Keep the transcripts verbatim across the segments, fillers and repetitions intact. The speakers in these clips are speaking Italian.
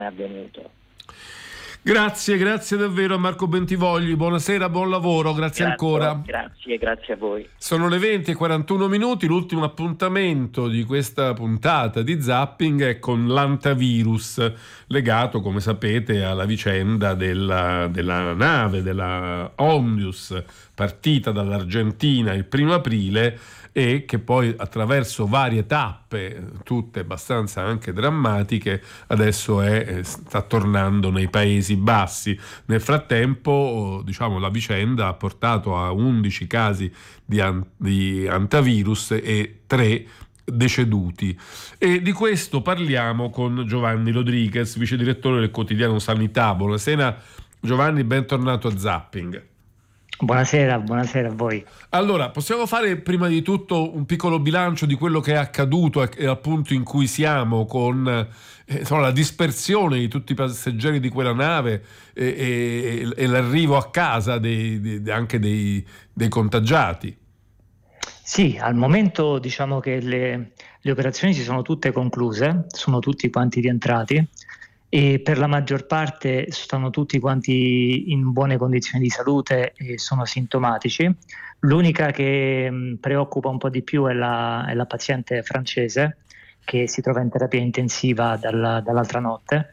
è avvenuto. Grazie, grazie davvero a Marco Bentivogli, buonasera, buon lavoro, grazie, grazie ancora. Grazie, grazie a voi. Sono le venti e quarantuno minuti, l'ultimo appuntamento di questa puntata di Zapping è con l'antivirus, legato, come sapete, alla vicenda della, della nave, della Ondius, partita dall'Argentina il primo aprile e che poi attraverso varie tappe, tutte abbastanza anche drammatiche, adesso è, sta tornando nei Paesi Bassi. Nel frattempo, diciamo, la vicenda ha portato a undici casi di, an- di antivirus e tre deceduti. E di questo parliamo con Giovanni Rodriguez, vice direttore del quotidiano Sanità. Buonasera Giovanni, bentornato a Zapping. Buonasera, buonasera a voi. Allora, possiamo fare prima di tutto un piccolo bilancio di quello che è accaduto e al punto in cui siamo con eh, insomma, la dispersione di tutti i passeggeri di quella nave e, e, e l'arrivo a casa dei, dei, anche dei, dei contagiati? Sì, al momento diciamo che le, le operazioni si sono tutte concluse, sono tutti quanti rientrati e per la maggior parte stanno tutti quanti in buone condizioni di salute e sono sintomatici. L'unica che mh, preoccupa un po' di più è la, è la paziente francese che si trova in terapia intensiva dalla, dall'altra notte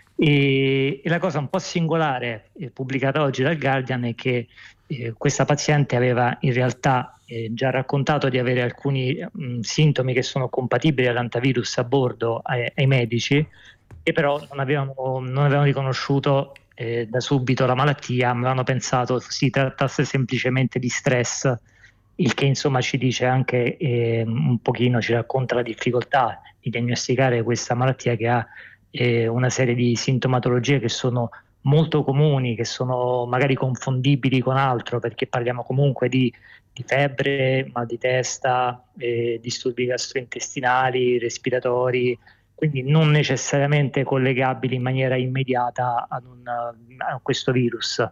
e, e la cosa un po' singolare eh, pubblicata oggi dal Guardian è che eh, questa paziente aveva in realtà eh, già raccontato di avere alcuni mh, sintomi che sono compatibili all'antivirus a bordo ai, ai medici, e però non avevano, non avevano riconosciuto eh, da subito la malattia, ma avevano pensato si trattasse semplicemente di stress, il che insomma ci dice anche eh, un pochino, ci racconta la difficoltà di diagnosticare questa malattia che ha eh, una serie di sintomatologie che sono molto comuni, che sono magari confondibili con altro, perché parliamo comunque di, di febbre, mal di testa, eh, disturbi gastrointestinali, respiratori, quindi non necessariamente collegabili in maniera immediata ad un, a questo virus.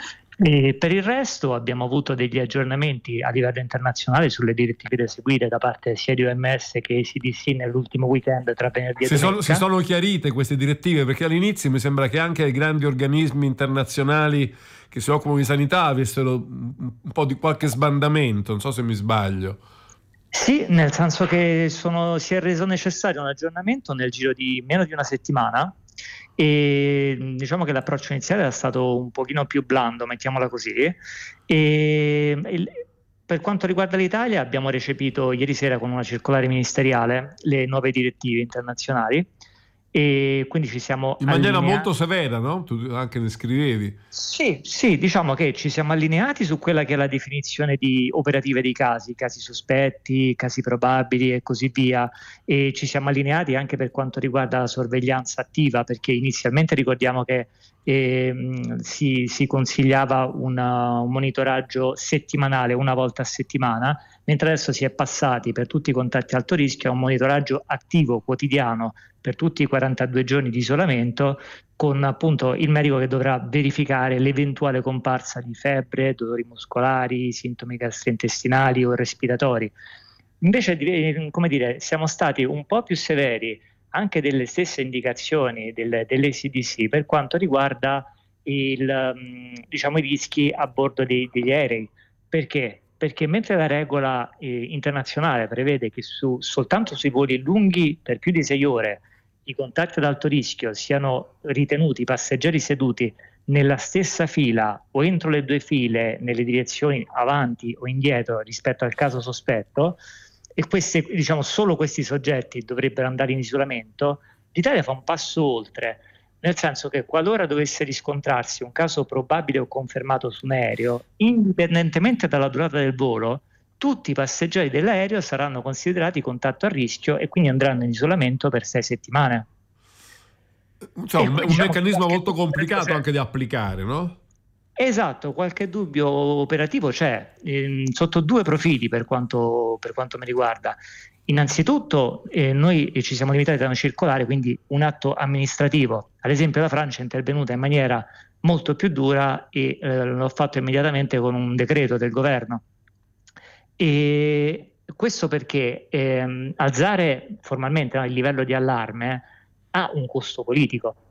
E per il resto abbiamo avuto degli aggiornamenti a livello internazionale sulle direttive da seguire da parte sia di O M S che C D C nell'ultimo weekend tra venerdì e si domenica. Sono, si sono chiarite queste direttive, perché all'inizio mi sembra che anche i grandi organismi internazionali che si occupano di sanità avessero un po' di qualche sbandamento, non so se mi sbaglio. Sì, nel senso che sono, si è reso necessario un aggiornamento nel giro di meno di una settimana e diciamo che l'approccio iniziale era stato un pochino più blando, mettiamola così, e il, per quanto riguarda l'Italia abbiamo recepito ieri sera con una circolare ministeriale le nuove direttive internazionali e quindi ci siamo in maniera allineati. molto severa, no? Tu anche ne scrivevi. Sì, sì, diciamo che ci siamo allineati su quella che è la definizione di operative dei casi, casi sospetti, casi probabili e così via, e ci siamo allineati anche per quanto riguarda la sorveglianza attiva, perché inizialmente ricordiamo che eh, si, si consigliava una, un monitoraggio settimanale, una volta a settimana, mentre adesso si è passati per tutti i contatti a alto rischio a un monitoraggio attivo quotidiano per tutti i quarantadue giorni di isolamento, con appunto il medico che dovrà verificare l'eventuale comparsa di febbre, dolori muscolari, sintomi gastrointestinali o respiratori. Invece, come dire, siamo stati un po' più severi anche delle stesse indicazioni del, delle C D C per quanto riguarda il, diciamo, i rischi a bordo dei, degli aerei. Perché? Perché mentre la regola eh, internazionale prevede che su, soltanto sui voli lunghi per più di sei ore i contatti ad alto rischio siano ritenuti passeggeri seduti nella stessa fila o entro le due file nelle direzioni avanti o indietro rispetto al caso sospetto, e queste, diciamo, solo questi soggetti dovrebbero andare in isolamento, l'Italia fa un passo oltre, nel senso che qualora dovesse riscontrarsi un caso probabile o confermato su un aereo, indipendentemente dalla durata del volo, tutti i passeggeri dell'aereo saranno considerati contatto a rischio e quindi andranno in isolamento per sei settimane. Cioè, un, poi, un diciamo, meccanismo molto complicato anche da applicare, no? Esatto, qualche dubbio operativo c'è, ehm, sotto due profili per quanto, per quanto mi riguarda. Innanzitutto eh, noi ci siamo limitati a una circolare, quindi un atto amministrativo. Ad esempio la Francia è intervenuta in maniera molto più dura e eh, l'ho fatto immediatamente con un decreto del governo. E questo perché ehm, alzare formalmente no, il livello di allarme ha un costo politico,